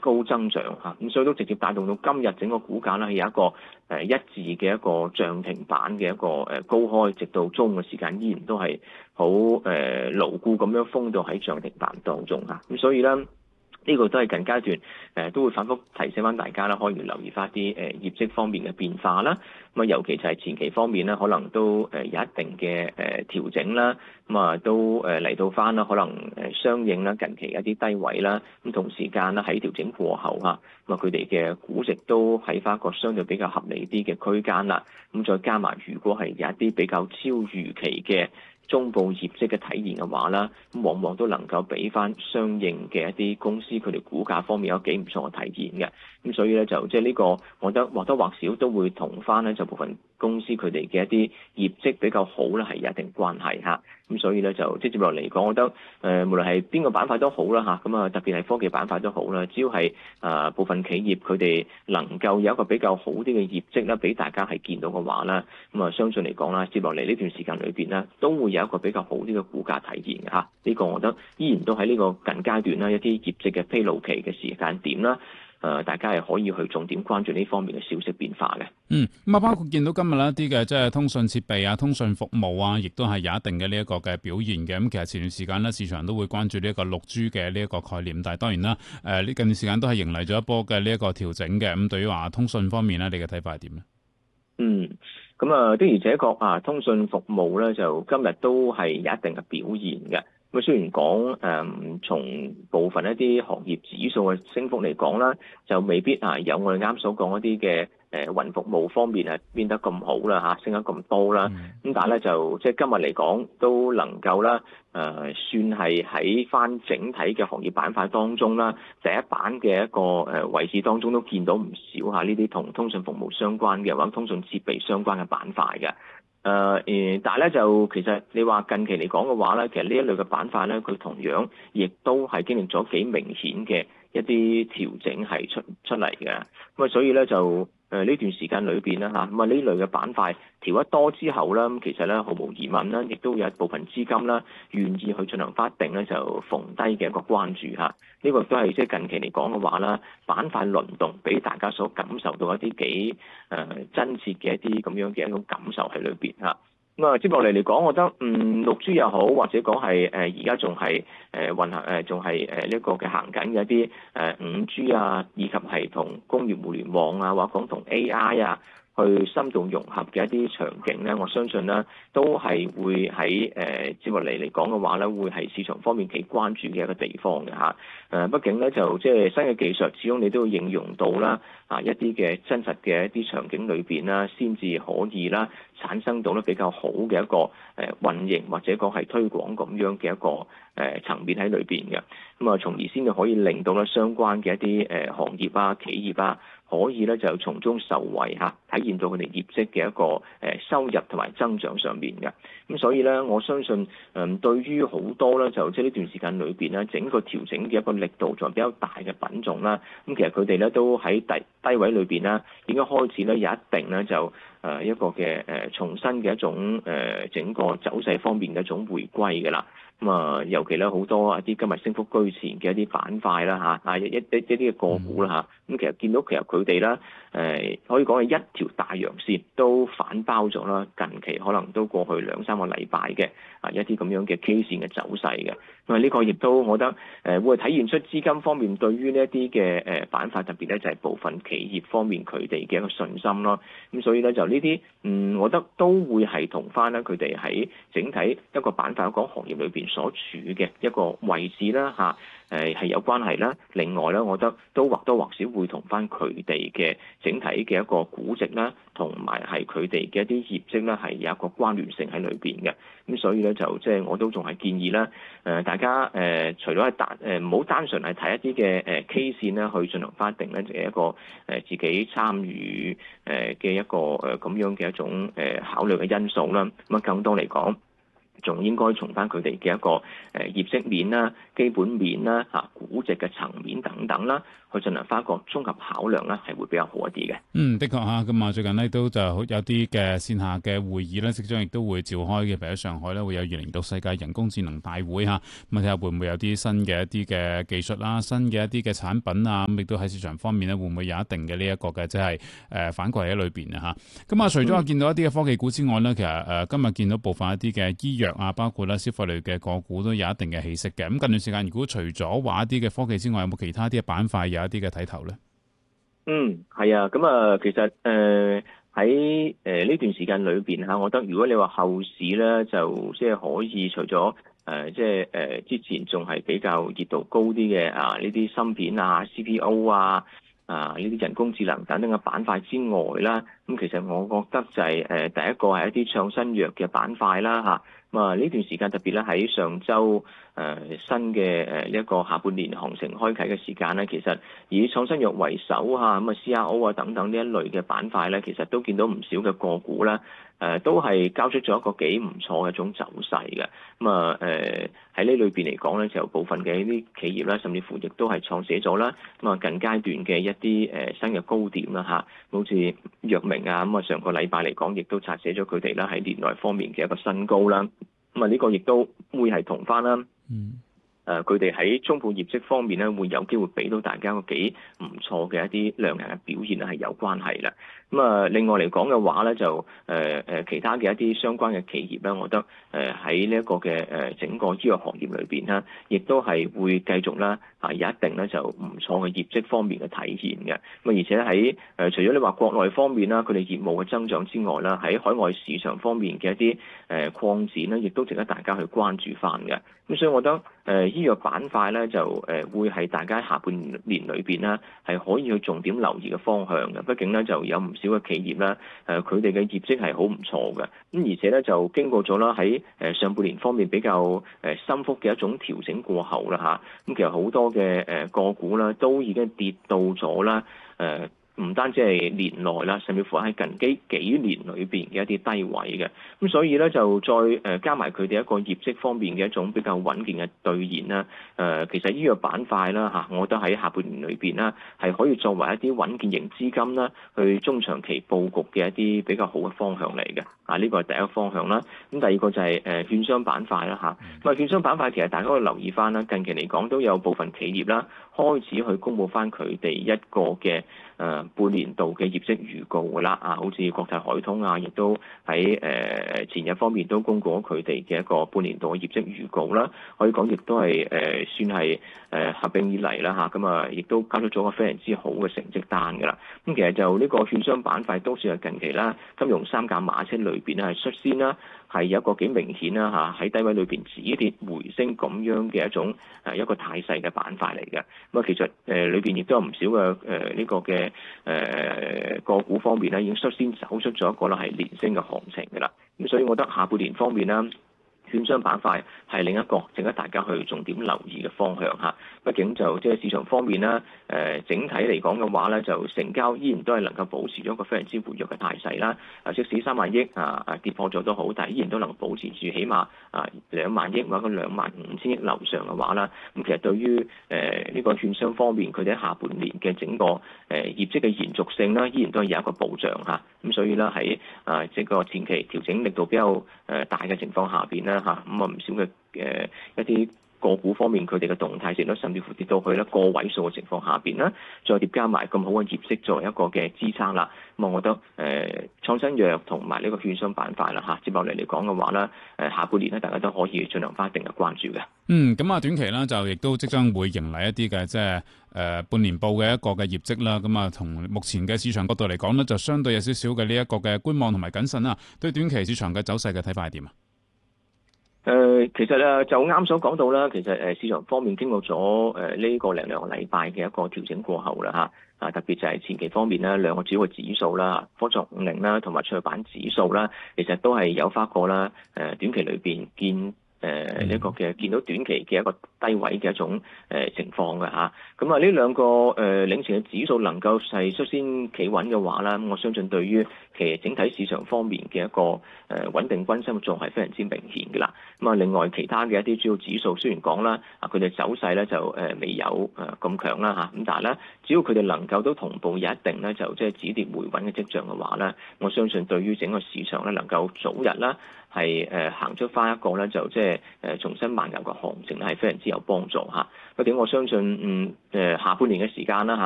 高增長咁所以都直接帶動到今日整個股價咧係有一個一致嘅一個漲停板嘅一個高開，直到中午嘅時間依然都係好牢固咁樣封到喺漲停板當中咁所以咧。呢個都係近階段都會反覆提醒翻大家啦，可以留意翻啲業績方面嘅變化啦。咁尤其就係前期方面咧，可能都有一定嘅調整啦。都嚟到翻啦，可能相應啦近期一啲低位啦。咁同時間啦喺調整過後佢哋嘅估值都喺翻一個相對比較合理啲嘅區間啦。咁再加埋，如果係有一啲比較超預期嘅中部業績嘅體現嘅話啦，咁往往都能夠俾翻相應嘅一啲公司佢哋股價方面有幾唔錯嘅體現嘅。咁所以咧就即係呢個，我覺得或多或少都會同翻咧就部分公司佢哋嘅一啲業績比較好咧係有一定關係嚇。咁所以咧就即係接落嚟講，我覺得無論係邊個板塊都好啦嚇。咁特別係科技板塊都好啦，只要係部分企業佢哋能夠有一個比較好啲嘅業績咧，俾大家係見到嘅話啦，咁相信嚟講啦，接落嚟呢段時間裏邊咧都會有一個比較好啲嘅股價體現嘅嚇。呢個我覺得依然都喺呢個近階段啦，一啲業績嘅披露期嘅時間點啦。大家係可以去重點關注呢方面嘅消息變化嘅。 包括見到今日一啲嘅即係通訊設備啊、通訊服務啊，亦都係有一定嘅呢一個嘅表現嘅。咁其實前段時間呢，市場都會關注呢一個6G 嘅呢一個概念，但係當然啦，呢近段時間都係迎嚟咗一波嘅呢一個調整嘅。咁對於話通訊方面呢，你嘅睇法係點呢？ 的而且確通訊服務咧就今日都係有一定嘅表現嘅。咁雖然講從部分一啲行業指數嘅升幅嚟講啦，就未必有我哋啱所講一啲嘅雲服務方面變得咁好啦升得咁多啦。咁但係咧就即係今日嚟講都能夠啦算係喺翻整體嘅行業板塊當中啦，第一板嘅一個位置當中都見到唔少呢啲同通訊服務相關嘅或者通訊設備相關嘅板塊嘅。但係咧就其實你話近期嚟講嘅話咧，其實呢一類嘅板塊咧，佢同樣亦都係經歷咗幾明顯嘅一啲調整係出嚟嘅。咁所以咧就呢段時間裏邊啦呢類嘅板塊調得多之後啦，咁其實咧毫無疑問啦，亦都有一部分資金啦願意去進行法定咧就逢低嘅一個關注嚇。呢個都係即係近期嚟講嘅話啦，板塊輪動俾大家所感受到一啲幾真切嘅一啲咁樣嘅一種感受喺裏邊嚇。咁接落嚟嚟講，我覺得6G 又好，或者講係而家仲係運行仲係呢個嘅行緊嘅一啲5G以及係同工業互聯網或者講同 AI 去深度融合嘅一啲場景咧，我相信咧都係會喺接落嚟嚟講嘅話咧，會係市場方面幾關注嘅一個地方嘅嚇。畢竟咧就即係新嘅技術，始終你都要應用到啦一啲嘅真實嘅一啲場景裏邊啦，先至可以啦產生到咧比較好嘅一個運營或者講係推廣咁樣嘅一個層面喺裏邊嘅。咁從而先至可以令到咧相關嘅一啲行業企業可以咧就從中受惠體現到佢哋業績嘅一個收入同埋增長上面嘅。咁所以咧，我相信對於好多咧就即係呢段時間裏邊咧，整個調整嘅一個力度仲係比較大嘅品種啦。咁其實佢哋咧都喺低位裏邊啦，已經開始咧有一定咧就一個嘅重新嘅一種整個走勢方面嘅一種回歸嘅啦。咁尤其咧好多一啲今日升幅居前嘅一啲板塊啦一啲嘅個股啦咁其實見到其實佢哋咧可以講係一條大陽線都反包咗啦。近期可能都過去2-3個禮拜嘅一啲咁樣嘅 K 線嘅走勢嘅。咁呢個亦都我覺得會體現出資金方面對於呢一啲嘅板塊，特別咧就係部分企業方面佢哋嘅一個信心咯。咁所以咧就呢啲我覺得都會係同翻咧佢哋喺整體一個板塊講行業裏邊所處嘅一個位置啦係有關係啦。另外咧，我覺得都或多或少會同翻佢哋嘅整體嘅一個估值啦，同埋係佢哋嘅一啲業績啦，係有一個關聯性喺裏邊嘅。咁所以咧就即係我都仲係建議啦，大家除咗係唔好單純係睇一啲嘅K 線咧去進行翻定咧，就係一個自己參與嘅一個咁樣嘅一種考慮嘅因素啦。咁更多嚟講， 仲應該從翻佢哋嘅一個業績面啦、基本面啦、估值嘅層面等等啦，去進行翻一個綜合考量啦，係會比較好一啲嘅。 的確嚇，咁啊最近呢都就有啲嘅線下嘅會議咧，即將亦都會召開嘅，譬如喺上海咧會有2026世界人工智能大會嚇，咁睇下會唔會有啲新嘅一啲嘅技術啦、新嘅一啲嘅產品啊，咁亦都喺市場方面咧會唔會有一定嘅呢一個嘅即係反饋喺裏邊啊嚇。咁啊除咗我見到一啲嘅科技股之外咧，其實今日見到部分一啲嘅醫藥啊，包括咧消費類嘅個股都有一定嘅起色嘅。咁近段時間，如果除咗話一啲嘅科技之外，有冇其他啲嘅板塊有一啲嘅睇頭咧？ 係啊，咁啊，其實喺呢段時間裏邊嚇，我覺得如果你話後市咧，就即係可以除咗之前仲係比較熱度高啲嘅呢啲芯片啊、CPO 呢啲人工智能等等嘅板塊之外啦，咁其實我覺得就係第一個係一啲創新藥嘅板塊啦嚇。咁啊呢段時間特別咧喺上週新嘅一個下半年行情開啓嘅時間咧，其實以創新藥為首嚇，咁CRO等等呢一類嘅板塊咧，其實都見到唔少嘅個股啦。都係交出咗一個幾唔錯嘅一種走勢嘅。咁啊喺呢裏邊嚟講咧，就部分嘅呢啲企業啦，甚至乎亦都係創寫咗啦。咁啊近階段嘅一啲新嘅高點啦嚇，好似藥明啊，咁啊上個禮拜嚟講，亦都拆寫咗佢哋啦喺年內方面嘅一個新高啦。咁啊呢個亦都會係同翻啦。佢哋喺中部業績方面咧，會有機會俾到大家一個幾唔錯嘅一啲亮眼嘅表現係有關係啦。咁啊，另外嚟講嘅話咧，就其他嘅一啲相關嘅企業咧，我覺得喺呢一個嘅整個醫藥行業裏邊咧，亦都係會繼續啦有一定咧就唔錯嘅業績方面嘅體現嘅。咁啊，而且喺除咗你話國內方面啦，佢哋業務嘅增長之外啦，喺海外市場方面嘅一啲擴展咧，亦都值得大家去關注翻嘅。咁所以我覺得醫藥板塊咧就會係大家下半年裏邊咧係可以去重點留意嘅方向嘅。畢竟咧就有唔少嘅企業咧佢哋嘅業績係好唔錯嘅。咁而且咧就經過咗啦喺上半年方面比較深幅嘅一種調整過後啦嚇。咁其實好多嘅個股啦都已經跌到咗啦唔單止係年內啦，甚至乎喺近幾年裏邊嘅一啲低位嘅，咁所以咧就再加埋佢哋一個業績方面嘅一種比較穩健嘅兌現啦。其實醫藥板塊啦嚇，我覺得喺下半年裏邊啦，係可以作為一啲穩健型資金啦，去中長期佈局嘅一啲比較好嘅方向嚟嘅。呢個係第一個方向啦。咁第二個就係券商板塊啦嚇。咁券商板塊其實大家可以留意翻啦，近期嚟講都有部分企業啦開始去公佈翻佢哋一個嘅半年度嘅業績預告㗎啦，好似國泰海通亦都喺前日方面都公佈咗佢哋嘅一個半年度嘅業績預告啦。可以講亦都係算係合併以嚟啦嚇，咁啊亦都交出咗個非常之好嘅成績單㗎啦。咁其實就呢個券商板塊都算係近期啦，金融三駕馬車裏邊咧係率先啦，係有一個幾明顯啦嚇，喺低位裏邊止跌回升咁樣嘅一個態勢嘅板塊嚟嘅。咁啊其實裏邊亦都有唔少嘅呢個嘅個股方面咧，已經率先走出咗一個啦係連升嘅行情嘅啦。咁所以我覺得下半年方面啦，券商板塊係另一個值得大家去重點留意嘅方向嚇。畢竟就即係市場方面啦，整體嚟講嘅話咧，就成交依然都係能夠保持咗一個非常之活躍嘅態勢啦。即使3萬億跌破咗都好，但係依然都能保持住起碼2萬億或者25000億樓上嘅話啦。咁其實對於呢個券商方面，佢哋喺下半年嘅整個業績嘅延續性啦，依然都係有一個保障嚇。咁所以咧喺這個前期調整力度比較大嘅情況下邊咧嚇，咁唔少嘅一啲個股方面佢哋嘅動態性都甚至乎跌到去咧個位數嘅情況下邊啦，再疊加埋咁好嘅業績作為一個嘅支撐啦。咁我覺得創新藥同埋呢個券商板塊啦嚇，接落嚟嚟講嘅話咧，下半年咧大家都可以進行翻一定嘅關注嘅。 咁啊短期啦就亦都即將會迎嚟一啲嘅即係半年報嘅一個嘅業績啦。咁啊同目前嘅市場角度嚟講咧，就相對有少少嘅呢一個嘅觀望同埋謹慎啦。對短期市場嘅走勢嘅睇法係點啊？ 其實就啱所講到啦，其實市場方面經過咗呢個兩個禮拜嘅一個調整過後啦嚇，特別就係前期方面啦，兩個主要嘅指數啦，科創50啦同埋創業板指數啦，其實都係有翻個啦短期裏邊見一個嘅見到短期嘅一個低位嘅一種情況嘅嚇。咁啊呢兩個領先嘅指數能夠係率先企穩嘅話咧，我相信對於其實整體市場方面嘅一個穩定軍心嘅作用係非常之明顯嘅啦。咁啊另外其他嘅一啲主要指數雖然講啦，佢哋走勢咧就未有咁強啦嚇，咁但係咧只要佢哋能夠都同步有一定咧就即係止跌回穩嘅跡象嘅話咧，我相信對於整個市場咧能夠早日啦係行出翻一個咧就即係重新慢牛嘅行情咧係非常之有幫助嚇。嗰點我相信下半年嘅時間啦